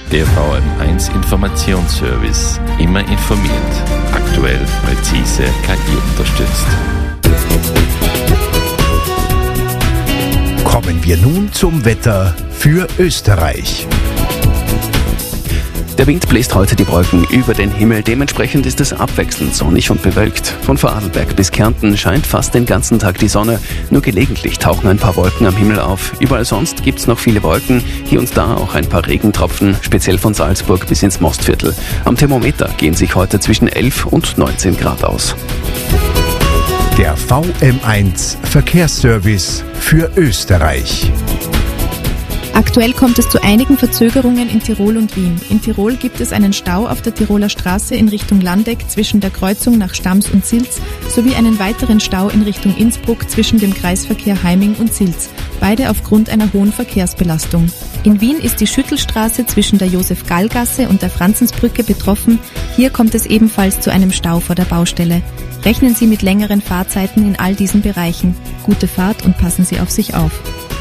Der VM1 Informationsservice. Immer informiert. Aktuell, präzise, KI unterstützt. Kommen wir nun zum Wetter für Österreich. Der Wind bläst heute die Wolken über den Himmel, dementsprechend ist es abwechselnd sonnig und bewölkt. Von Vorarlberg bis Kärnten scheint fast den ganzen Tag die Sonne, nur gelegentlich tauchen ein paar Wolken am Himmel auf. Überall sonst gibt's noch viele Wolken, hier und da auch ein paar Regentropfen, speziell von Salzburg bis ins Mostviertel. Am Thermometer gehen sich heute zwischen 11 und 19 Grad aus. Der VM1 Verkehrsservice für Österreich. Aktuell kommt es zu einigen Verzögerungen in Tirol und Wien. In Tirol gibt es einen Stau auf der Tiroler Straße in Richtung Landeck zwischen der Kreuzung nach Stams und Zilz sowie einen weiteren Stau in Richtung Innsbruck zwischen dem Kreisverkehr Heiming und Zilz, beide aufgrund einer hohen Verkehrsbelastung. In Wien ist die Schüttelstraße zwischen der Josef-Gall-Gasse und der Franzensbrücke betroffen. Hier kommt es ebenfalls zu einem Stau vor der Baustelle. Rechnen Sie mit längeren Fahrzeiten in all diesen Bereichen. Gute Fahrt und passen Sie auf sich auf.